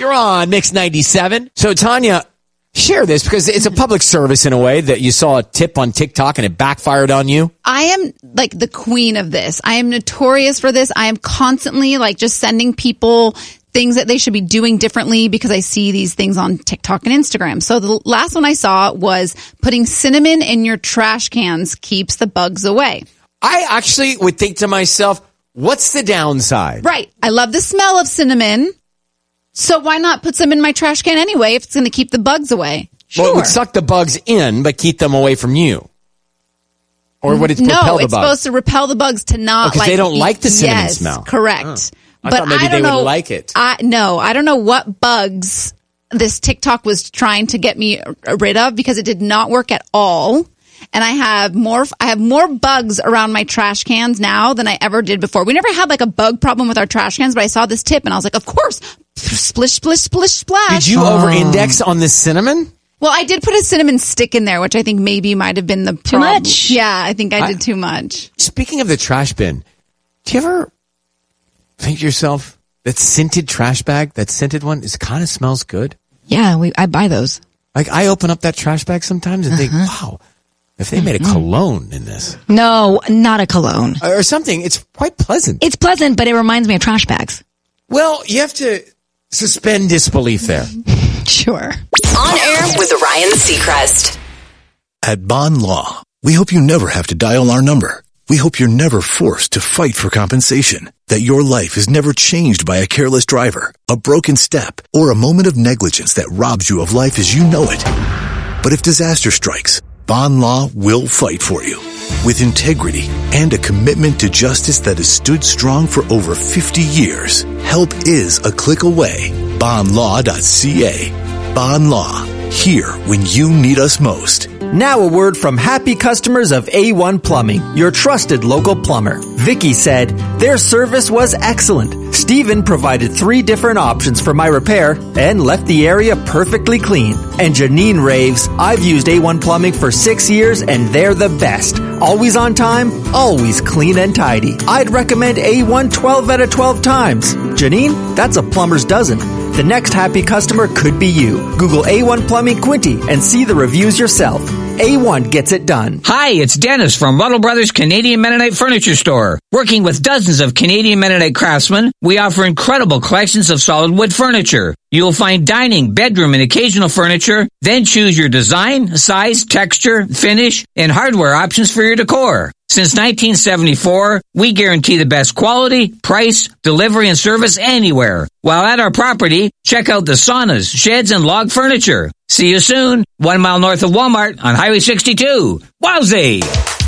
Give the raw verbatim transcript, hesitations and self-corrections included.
You're on Mix ninety-seven. So, Tanya, share this because it's a public service in a way that you saw a tip on TikTok and it backfired on you. I am like the queen of this. I am notorious for this. I am constantly like just sending people things that they should be doing differently because I see these things on TikTok and Instagram. So the last one I saw was putting cinnamon in your trash cans keeps the bugs away. I actually would think to myself, what's the downside? Right. I love the smell of cinnamon. So why not put some in my trash can anyway if it's going to keep the bugs away? Sure. Well, it would suck the bugs in, but keep them away from you. Or would it no, repel the bugs? No, it's supposed to repel the bugs to not oh, like... they don't like the cinnamon yes, smell. Correct. Oh. I but thought maybe I don't they know, would like it. I, no, I don't know what bugs this TikTok was trying to get me rid of because it did not work at all. And I have more, I have more bugs around my trash cans now than I ever did before. We never had like a bug problem with our trash cans, but I saw this tip and I was like, of course, splish, splish, splish, splash. Did you oh. over-index on the cinnamon? Well, I did put a cinnamon stick in there, which I think maybe might have been the problem. Too much? Yeah, I think I did I, too much. Speaking of the trash bin, do you ever think to yourself, that scented trash bag, that scented one, is kind of smells good? Yeah, we I buy those. Like, I open up that trash bag sometimes and uh-huh. think, wow, if they made a cologne in this. No, not a cologne. Or something, it's quite pleasant. It's pleasant, but it reminds me of trash bags. Well, you have to suspend disbelief there. Sure. On air with Ryan Seacrest. At Bond Law, we hope you never have to dial our number. We hope you're never forced to fight for compensation, that your life is never changed by a careless driver, a broken step, or a moment of negligence that robs you of life as you know it. But if disaster strikes, Bond Law will fight for you. With integrity and a commitment to justice that has stood strong for over fifty years, help is a click away. bond law dot c a. Bond Law, here when you need us most. Now a word from happy customers of A one Plumbing, your trusted local plumber. Vicky said, their service was excellent. Steven provided three different options for my repair and left the area perfectly clean. And Janine raves, I've used A one Plumbing for six years and they're the best. Always on time, always clean and tidy. I'd recommend A one twelve out of twelve times. Janine, that's a plumber's dozen. The next happy customer could be you. Google A one Plumbing Quinty and see the reviews yourself. A one gets it done. Hi, it's Dennis from Ruddle Brothers Canadian Mennonite Furniture Store. Working with dozens of Canadian Mennonite craftsmen, we offer incredible collections of solid wood furniture. You'll find dining, bedroom, and occasional furniture. Then choose your design, size, texture, finish, and hardware options for your decor. Since nineteen seventy-four, we guarantee the best quality, price, delivery, and service anywhere. While at our property, check out the saunas, sheds, and log furniture. See you soon, one mile north of Walmart on Highway sixty-two. Wowzee!